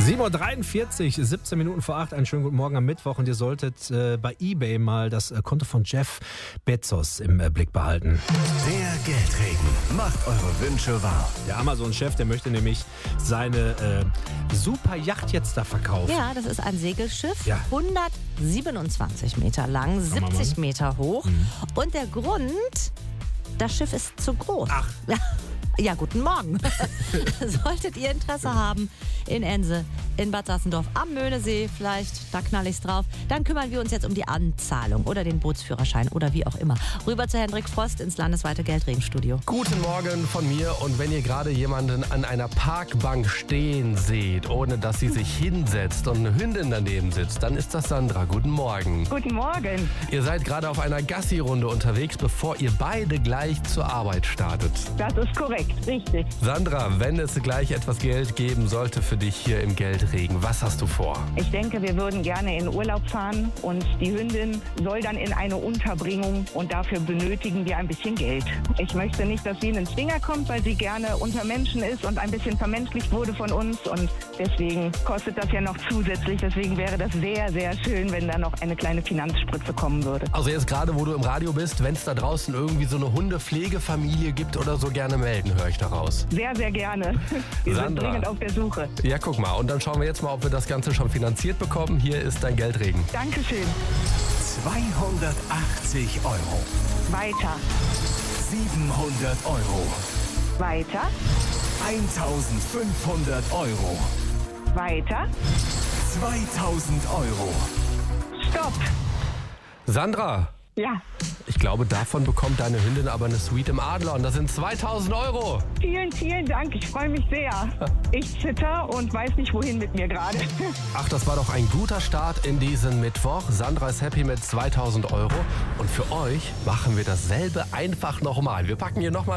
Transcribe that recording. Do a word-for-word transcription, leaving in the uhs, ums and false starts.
sieben Uhr dreiundvierzig, siebzehn Minuten vor acht, einen schönen guten Morgen am Mittwoch und ihr solltet äh, bei eBay mal das äh, Konto von Jeff Bezos im äh, Blick behalten. Der Geldregen macht eure Wünsche wahr. Der Amazon-Chef, der möchte nämlich seine äh, super Yacht jetzt da verkaufen. Ja, das ist ein Segelschiff, Ja. hundertsiebenundzwanzig Meter lang, siebzig Meter hoch. Mhm. Und der Grund, das Schiff ist zu groß. Ach. Ja, guten Morgen. Solltet ihr Interesse haben in Ense, in Bad Sassendorf, am Möhnesee vielleicht, da knall ich's drauf, dann kümmern wir uns jetzt um die Anzahlung oder den Bootsführerschein oder wie auch immer. Rüber zu Hendrik Frost ins landesweite Geldregenstudio. Guten Morgen von mir, und wenn ihr gerade jemanden an einer Parkbank stehen seht, ohne dass sie sich hinsetzt und eine Hündin daneben sitzt, dann ist das Sandra. Guten Morgen. Guten Morgen. Ihr seid gerade auf einer Gassi-Runde unterwegs, bevor ihr beide gleich zur Arbeit startet. Das ist korrekt, richtig. Sandra, wenn es gleich etwas Geld geben sollte für dich hier im Geldregen, was hast du vor? Ich denke, wir würden gerne in Urlaub fahren und die Hündin soll dann in eine Unterbringung und dafür benötigen wir ein bisschen Geld. Ich möchte nicht, dass sie in den Zwinger kommt, weil sie gerne unter Menschen ist und ein bisschen vermenschlicht wurde von uns, und deswegen kostet das ja noch zusätzlich. Deswegen wäre das sehr, sehr schön, wenn da noch eine kleine Finanzspritze kommen würde. Also jetzt gerade, wo du im Radio bist, wenn es da draußen irgendwie so eine Hundepflegefamilie gibt oder so, gerne melden, höre ich daraus. Sehr, sehr gerne. Wir sind Sandra. dringend auf der Suche. Ja, guck mal, und dann schauen wir jetzt mal, ob wir das Ganze schon finanziert bekommen. Hier ist dein Geldregen. Dankeschön. zweihundertachtzig Euro. Weiter. siebenhundert Euro. Weiter. eintausendfünfhundert Euro. Weiter. zweitausend Euro. Stopp. Sandra, Ja. ich glaube, davon bekommt deine Hündin aber eine Suite im Adler, und das sind zweitausend Euro. Vielen, vielen Dank. Ich freue mich sehr. Ich zitter und weiß nicht, wohin mit mir gerade. Ach, das war doch ein guter Start in diesen Mittwoch. Sandra ist happy mit zweitausend Euro, und für euch machen wir dasselbe einfach nochmal. Wir packen hier nochmal